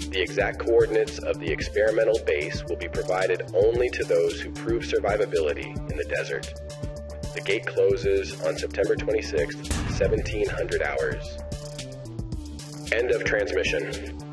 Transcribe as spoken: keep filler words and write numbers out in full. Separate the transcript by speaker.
Speaker 1: The exact coordinates of the experimental base will be provided only to those who prove survivability in the desert. The gate closes on September twenty-sixth, seventeen hundred hours. End of transmission.